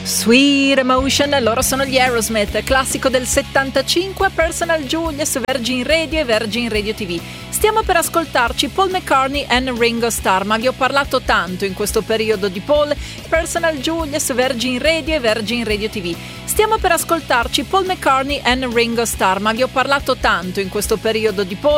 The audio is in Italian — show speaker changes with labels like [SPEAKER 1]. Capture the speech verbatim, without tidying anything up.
[SPEAKER 1] Sweet Emotion, loro sono gli Aerosmith, classico del settantacinque, Personal Julia su Virgin Radio e Virgin Radio ti vu. Stiamo per ascoltarci Paul McCartney e Ringo Starr, ma vi ho parlato tanto in questo periodo di Paul, Personal Julia su Virgin Radio e Virgin Radio ti vu. Stiamo per ascoltarci Paul McCartney e Ringo Starr, ma vi ho parlato tanto in questo periodo di Paul,